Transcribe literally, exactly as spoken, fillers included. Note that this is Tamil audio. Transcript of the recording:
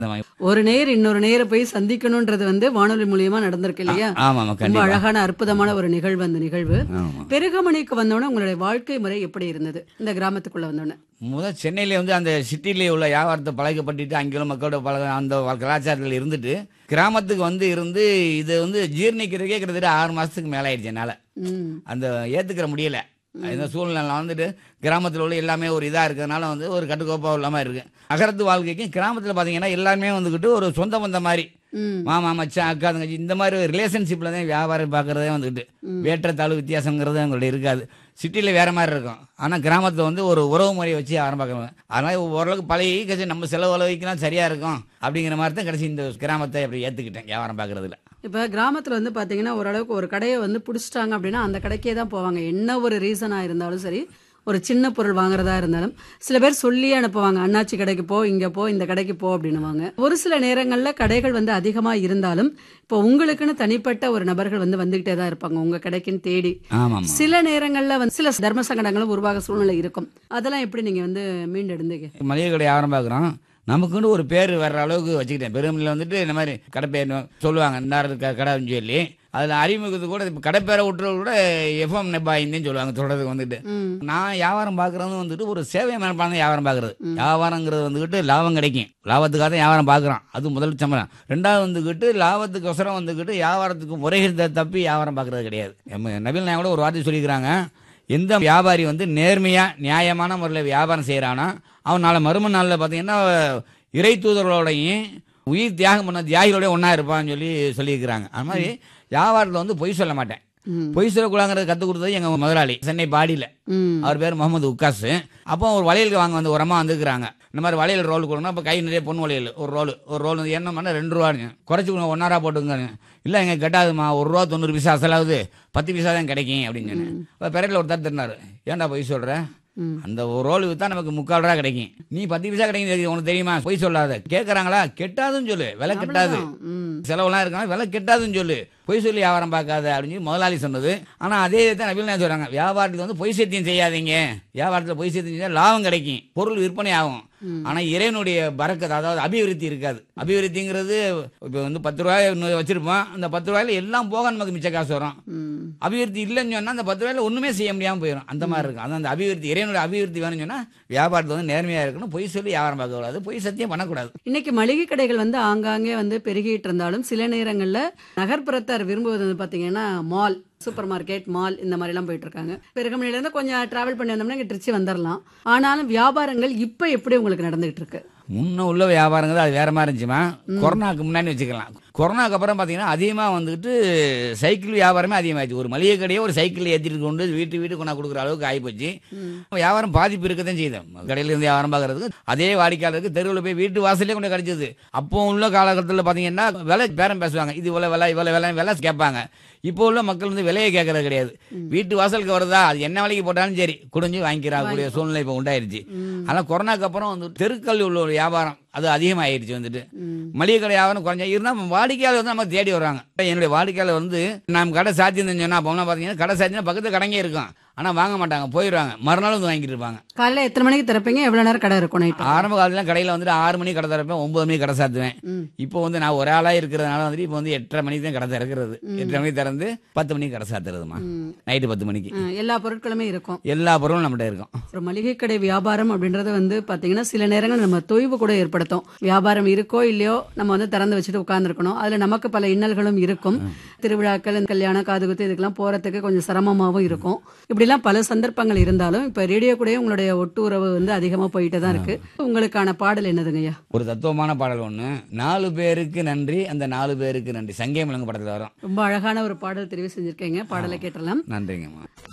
ஒரு நேர் இன்னொரு நேர போய் சந்திக்கணும்ன்றது வந்து வானொலி மூலியமா நடந்திருக்கு இல்லையா? ஆமாம், ரொம்ப அழகான அற்புதமான ஒரு நிகழ்வு அந்த நிகழ்வு. பெருகமணிக்கு வந்தோடனே உங்களுடைய வாழ்க்கை முறை எப்படி இருந்தது இந்த கிராமத்துக்குள்ள வந்தோடனே? முதல் சென்னையில வந்து அந்த சிட்டிலே உள்ள வியாபாரத்தை பழக்கப்பட்டுட்டு அங்கே மக்களோட பழக அந்த கலாச்சாரத்தில் இருந்துட்டு கிராமத்துக்கு வந்து இருந்து இதை வந்து ஜீர்ணிக்கிறதுக்கே கிட்டத்தட்ட ஆறு மாசத்துக்கு மேலே ஆயிடுச்சு என்னால். அந்த ஏற்றுக்கிற முடியல. இந்த சூழ்நிலை வந்துட்டு கிராமத்தில் உள்ள எல்லாமே ஒரு இதாக இருக்கிறதுனால வந்து ஒரு கட்டுக்கோப்பாக இல்லாமல் இருக்குது. நகரத்து வாழ்க்கைக்கும் கிராமத்தில் பார்த்தீங்கன்னா எல்லாருமே வந்துக்கிட்டு ஒரு சொந்த பந்த மாதிரி மாமா மச்சான் அக்கா தங்கச்சி இந்த மாதிரி ஒரு ரிலேஷன்ஷிப்பில் தான் வியாபாரம் பார்க்குறதே வந்துக்கிட்டு வேற்றத்தாழ்வு வித்தியாசங்கிறது அவங்கள்ட்ட இருக்காது. சிட்டியில் வேறு மாதிரி இருக்கும். ஆனால் கிராமத்தில் வந்து ஒரு உறவு முறையை வச்சு வியாபாரம் பார்க்குறாங்க. அதனால் ஓரளவுக்கு பழகி கட்சி நம்ம செலவு அளவுக்குலாம் சரியாக இருக்கும் அப்படிங்கிற மாதிரி தான் கடைசி இந்த கிராமத்தை அப்படி ஏற்றுக்கிட்டேன் வியாபாரம் பார்க்குறதுல. இப்போ கிராமத்தில் வந்து பார்த்தீங்கன்னா ஓரளவுக்கு ஒரு கடையை வந்து பிடிச்சிட்டாங்க அப்படின்னா அந்த கடைக்கே தான் போவாங்க. என்ன ஒரு ரீசனாக இருந்தாலும் சரி, ஒரு சின்ன பொருள் வாங்குறதா இருந்தாலும் சில பேர் சொல்லியே அனுப்புவாங்க, அண்ணாச்சி கடைக்கு போ, இங்கே போ, இந்த கடைக்கு போ அப்படின்னுவாங்க. ஒரு சில நேரங்களில் கடைகள் வந்து அதிகமாக இருந்தாலும் இப்போ உங்களுக்குன்னு தனிப்பட்ட ஒரு நபர்கள் வந்து வந்துகிட்டே தான் இருப்பாங்க உங்கள் கடைக்குன்னு தேடி. சில நேரங்களில் வந்து சில தர்ம சங்கடங்களும் உருவாக சூழ்நிலை இருக்கும். அதெல்லாம் எப்படி நீங்கள் வந்து மீண்டெடுந்தீங்க? மளிகை கடை வியாபாரம் பார்க்குறோம், நமக்குன்னு ஒரு பேர் வர்ற அளவுக்கு வச்சுக்கிட்டேன். பெருமையில் வந்துட்டு இந்த மாதிரி கடை பேர் சொல்லுவாங்க, இந்த கடை சொல்லி அதில் அறிமுகத்து கூட இப்போ கடை பேரை விட்டுறது கூட எஃப்எம் நெப்பாயின்னு சொல்லுவாங்க சொல்கிறதுக்கு வந்துட்டு. நான் வியாபாரம் பார்க்குறது வந்துட்டு ஒரு சேவை மேற்பாடு வியாபாரம் பார்க்குறது. வியாபாரங்கிறது வந்துக்கிட்டு லாபம் கிடைக்கும், லாபத்துக்காக தான் வியாபாரம் பார்க்குறோம், அது முதல் சம்பளம். ரெண்டாவது வந்துக்கிட்டு லாபத்துக்கு ஒசரம் வந்துக்கிட்டு வியாபாரத்துக்கு முறைகிறத தப்பி வியாபாரம் பார்க்குறது கிடையாது. நபில் நாயகம் கூட ஒரு வார்த்தை சொல்லிக்கிறாங்க, எந்த வியாபாரி வந்து நேர்மையாக நியாயமான முறையில் வியாபாரம் செய்கிறானோ அவன் நாளை மறும நாளில் பார்த்தீங்கன்னா இறை தூதர்களோடையும் உயிர் தியாகம் பண்ண தியாகிகளோடய ஒன்றா இருப்பான்னு சொல்லி சொல்லியிருக்கிறாங்க. அது மாதிரி வியாபாரத்தில் வந்து பொய் சொல்ல மாட்டேன். பொய் சொல்லக்கூடாங்கிறத கற்றுக் கொடுத்தது எங்கள் முதலாளி சென்னை பாடியில், அவர் பேர் முகமது உக்காசு. அப்போ ஒரு வளையலுக்கு வாங்க வந்து ஒரு அம்மா வந்துருக்குறாங்க, இந்த மாதிரி வளையல் ரோல் கொடுக்கணும். அப்போ கை நிறைய பொண்ணு வளையல் ஒரு ரோல் ஒரு ரோல் வந்து என்ன பண்ணால் ரெண்டு ரூபான்னு குறைச்சி கொடுங்க, ஒன்னாரா போட்டுங்க. இல்லை எங்க கெட்டாதுமா, ஒரு ரூபா தொண்ணூறு பைசா அசலாவது, பத்து பைசா தான் கிடைக்கும் அப்படின்னு சொன்னேன். இப்போ பிறகு ஒருத்தர் திருநாரு, ஏன்டா பொய் சொல்கிற, அந்த ஒரு ரோல் விற்றா நமக்கு முக்கால் ரூபா கிடைக்கும், நீ பத்து பைசா கிடைக்கும் உனக்கு தெரியுமா, பொய் சொல்லாத. கேட்குறாங்களா, கெட்டாதுன்னு சொல்லு, விலை கெட்டாது, செலவுலாம் இருக்காங்க, விலை கெட்டாதுன்னு சொல்லு, பொய் சொல்லி வியாபாரம் பார்க்காத அப்படின்னு சொல்லி முதலாளி சொன்னது. ஆனால் அதே தான் நபில் நாயகம் சொல்கிறாங்க, வியாபாரத்துக்கு வந்து பொய் சத்தியம் செய்யாதீங்க, வியாபாரத்தில் பொய் சத்தியம் செஞ்சால் லாபம் கிடைக்கும், பொருள் விற்பனை ஆகும். ஆனால் இறைவனுடைய பரக்கத், அதாவது அபிவிருத்தி இருக்காது. அபிவிருத்திங்கிறது இப்போ வந்து பத்து ரூபாய் வச்சிருப்போம், அந்த பத்து ரூபாயில எல்லாம் போக நமக்கு மிச்ச காசு வரும். அபிவிருத்தி இல்லைன்னு சொன்னால் அந்த பத்து ரூபாயில ஒன்றுமே செய்ய முடியாமல் போயிடும். அந்த மாதிரி இருக்கும். அதான் அந்த அபிவிருத்தி, இறைவனுடைய அபிவிருத்தி வேணும்னு சொன்னால் வியாபாரத்தில் வந்து நேர்மையாக இருக்கணும், பொய் சொல்லி வியாபாரம் பார்க்கக்கூடாது, பொய் சத்தியம் பண்ணக்கூடாது. இன்னைக்கு மளிகை கடைகள் வந்து ஆங்காங்கே வந்து பெருகிட்டு இருந்தாலும் சில நேரங்களில் நகர்ப்புறத்தார் விரும்புவது வந்து பார்த்தீங்கன்னா மால், சூப்பர் மார்க்கெட், மால் இந்த மாதிரிலாம் போயிட்டு இருக்காங்க. பெருகமணிலேருந்து கொஞ்சம் டிராவல் பண்ணி வந்தோம்னா இங்கே திருச்சி வந்துடலாம். ஆனாலும் வியாபாரங்கள் இப்போ எப்படி உங்களுக்கு நடந்துகிட்டு இருக்கு? முன்ன உள்ள வியாபாரங்கள் அது வேற மாதிரி இருந்துச்சுமா. கொரோனாக்கு முன்னாடி வச்சுக்கலாம். கொரோனாக்கு அப்புறம் பார்த்தீங்கன்னா அதிகமாக வந்துட்டு சைக்கிள் வியாபாரமே அதிகமாகிடுச்சு. ஒரு மளிகை கடையே ஒரு சைக்கிள் ஏற்றிட்டு கொண்டு வீட்டு வீட்டு கொண்டா கொடுக்குற அளவுக்கு ஆகிப்போச்சு. வியாபாரம் பாதிப்பு இருக்கதான் செய்யுது. கடையில் இருந்து வியாபாரம் பார்க்கறதுக்கு அதே வாடிக்கையாளருக்கு தெருவில் போய் வீட்டு வாசலே கொண்டு கிடைச்சது. அப்போ உள்ள காலகட்டத்தில் பார்த்தீங்கன்னா விலை பேரம் பேசுவாங்க, இது இவ்வளோ விலை இவ்வளோ விலை விலை கேட்பாங்க. இப்போ உள்ள மக்கள் வந்து விலையை கேட்கறது கிடையாது, வீட்டு வாசலுக்கு வருதா அது என்ன விலைக்கு போட்டாலும் சரி குடிஞ்சு வாங்கிக்கிறாக்கூடிய சூழ்நிலை இப்போ உண்டாயிருச்சு. ஆனால் கொரோனாக்கு அப்புறம் வந்து தெருக்கள் உள்ள ஒரு வியாபாரம் அது அதிகமாகிடுச்சு. வந்துட்டு மளிகை கடை வியாபாரம் குறைஞ்சா இருந்தால் வாடிக்கையாளர் வந்து நம்ம தேடி வர்றாங்க. என்னுடைய வாடிக்கையாளர் வந்து நம்ம கடை சாத்தியம் சொன்னா அப்போலாம் பார்த்தீங்கன்னா கடை சாத்தினா பக்கத்தில் கடைங்க இருக்கும், ஆனால் வாங்க மாட்டாங்க, போயிடுவாங்க, மறுநாள் வந்து வாங்கிட்டு இருப்பாங்க. காலையில் எத்தனை மணிக்கு திறப்பீங்க, எவ்வளோ நேரம் கடை இருக்கும்? ஆரம்ப காலத்துல கடையில் வந்துட்டு ஆறு மணிக்கு கடை திறப்பேன், ஒன்பது மணிக்கு கடை சாத்துவேன். இப்போ வந்து நான் ஒரு ஆளாக இருக்கிறதுனால வந்துட்டு இப்போ வந்து எட்டரை மணிக்கு தான் கடை திறக்கிறது. எட்டரை மணிக்கு திறந்து பத்து மணிக்கு கடை சாத்துறதுமா, நைட்டு பத்து மணிக்கு எல்லா பொருட்களுமே இருக்கும், எல்லா பொருளும் நம்மகிட்ட இருக்கும். ஒரு மளிகை கடை வியாபாரம் அப்படின்றது வந்து பார்த்தீங்கன்னா சில நேரங்கள் நம்ம தொய்வு கூட ஏற்படுத்தும். வியாபாரம் இருக்கோ இல்லையோ நம்ம வந்து திறந்து வச்சுட்டு உட்கார்ந்துருக்கணும். அதில் நமக்கு பல இன்னல்களும் இருக்கும். திருவிழாக்கள், கல்யாணம், காதுகுத்து இதுக்கெல்லாம் போகிறதுக்கு கொஞ்சம் சிரமமாகவும் இருக்கும். இப்படிலாம் பல சந்தர்ப்பங்கள் இருந்தாலும் இப்போ ரேடியோ கூட உங்களுடைய ஒட்டு உறவு வந்து அதிகமாக போயிட்டு தான் இருக்கு. உங்களுக்கான பாடல் என்னதுங்கய்யா? ஒரு தத்துவமான பாடல் ஒன்று, நாலு பேருக்கு நன்றி அந்த நாலு பேருக்கு நன்றி, சங்கே மிளங்கு படத்தில் வரும். ரொம்ப அழகான ஒரு பாடல் தெரிவு செஞ்சிருக்கீங்க, பாடலை கேட்டலாம். நன்றிங்கம்மா.